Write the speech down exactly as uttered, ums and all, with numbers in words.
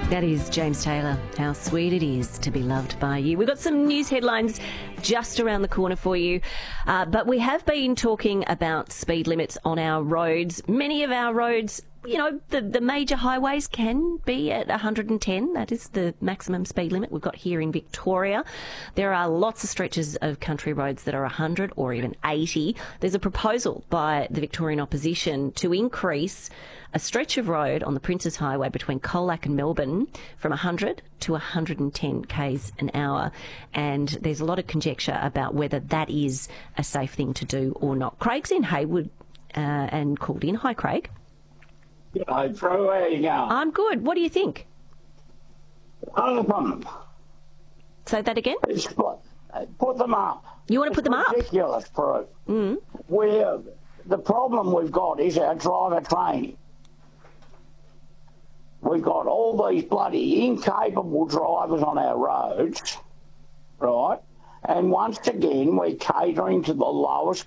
That is James Taylor. How sweet it is to be loved by you. We've got some news headlines just around the corner for you. Uh, but we have been talking about speed limits on our roads. Many of our roads, you know, the, the major highways can be at one hundred ten. That is the maximum speed limit we've got here in Victoria. There are lots of stretches of country roads that are one hundred or even eighty. There's a proposal by the Victorian opposition to increase a stretch of road on the Princes Highway between Colac and Melbourne from one hundred to one hundred ten k's an hour. And there's a lot of conjecture about whether that is a safe thing to do or not. Craig's in Hayward uh, and called in. Hi, Craig. Hi, Drew. How you going? I'm good. What do you think? Um, Say that again? it's put, put them up. You want to put them up? Ridiculous, Drew. Mm. We're, the problem we've got is our driver training. We've got all these bloody incapable drivers on our roads, right? And once again, we're catering to the lowest